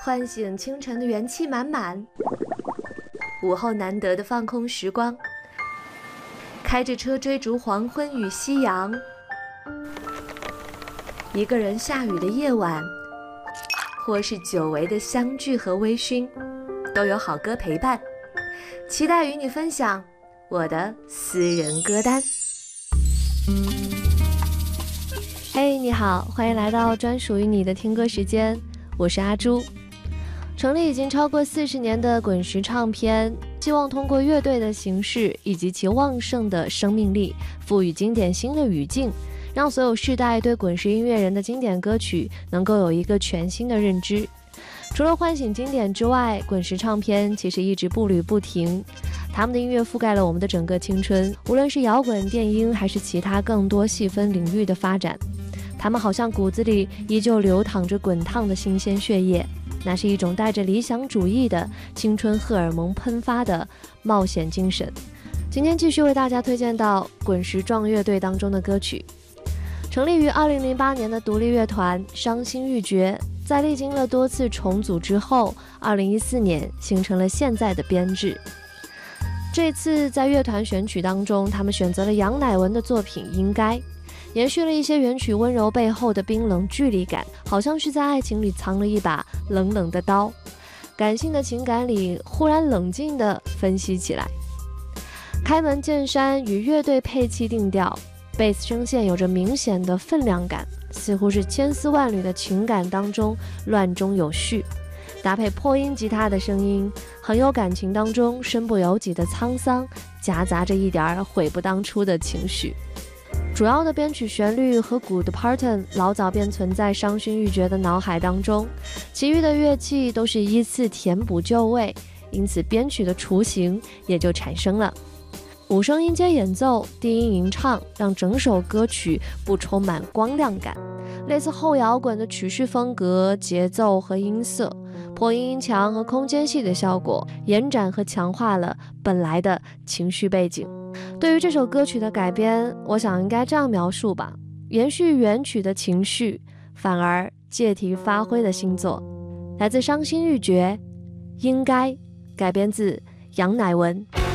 唤醒清晨的元气满满，午后难得的放空时光，开着车追逐黄昏与夕阳，一个人下雨的夜晚，或是久违的相聚和微醺，都有好歌陪伴。期待与你分享我的私人歌单。嘿，你好，欢迎来到专属于你的听歌时间，我是阿朱。成立已经超过40年的滚石唱片，希望通过乐队的形式以及其旺盛的生命力，赋予经典新的语境，让所有世代对滚石音乐人的经典歌曲能够有一个全新的认知。除了唤醒经典之外，滚石唱片其实一直步履不停，他们的音乐覆盖了我们的整个青春，无论是摇滚、电音还是其他更多细分领域的发展，他们好像骨子里依旧流淌着滚烫的新鲜血液，那是一种带着理想主义的青春荷尔蒙喷发的冒险精神。今天继续为大家推荐到滚石壮乐队当中的歌曲。成立于2008年的独立乐团伤心欲绝，在历经了多次重组之后，2014年形成了现在的编制。这次在乐团选曲当中，他们选择了杨乃文的作品《应该》，延续了一些原曲温柔背后的冰冷距离感，好像是在爱情里藏了一把冷冷的刀，感性的情感里忽然冷静地分析起来。开门见山与乐队配器定调，贝斯声线有着明显的分量感，似乎是千丝万缕的情感当中乱中有序，搭配破音吉他的声音，很有感情当中身不由己的沧桑，夹杂着一点悔不当初的情绪。主要的编曲旋律和鼓的 pattern 老早便存在伤心欲绝的脑海当中，其余的乐器都是依次填补就位，因此编曲的雏形也就产生了。五声音阶演奏，低音吟唱，让整首歌曲不充满光亮感，类似后摇滚的曲式风格、节奏和音色，破音音墙和空间系的效果，延展和强化了本来的情绪背景。对于这首歌曲的改编，我想应该这样描述吧：延续原曲的情绪，反而借题发挥的新作。来自伤心欲绝，应该，改编自杨乃文。